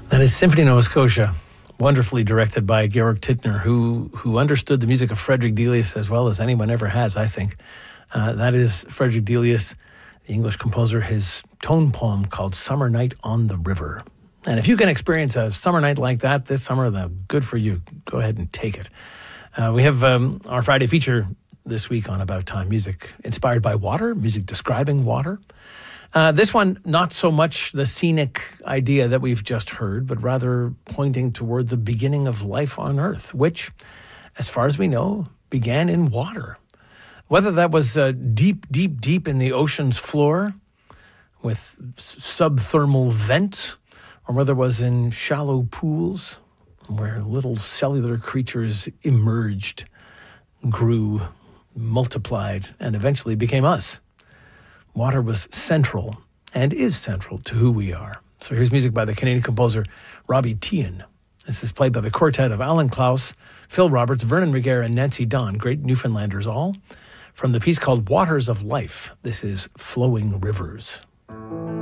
That is Symphony Nova Scotia, wonderfully directed by Georg Tittner, who understood the music of Frederick Delius as well as anyone ever has, I think. That is Frederick Delius, the English composer, his tone poem called Summer Night on the River. And if you can experience a summer night like that this summer, then good for you. Go ahead and take it. We have our Friday feature this week on About Time, music inspired by water, music describing water. This one, not so much the scenic idea that we've just heard, but rather pointing toward the beginning of life on Earth, which, as far as we know, began in water. Whether that was deep in the ocean's floor with subthermal vent, or whether it was in shallow pools where little cellular creatures emerged, grew, multiplied, and eventually became us. Water was central and is central to who we are. So here's music by the Canadian composer Robbie Tehan. This is played by the quartet of Alan Klaus, Phil Roberts, Vernon Regehr, and Nancy Don, great Newfoundlanders all, from the piece called Waters of Life. This is Flowing Rivers.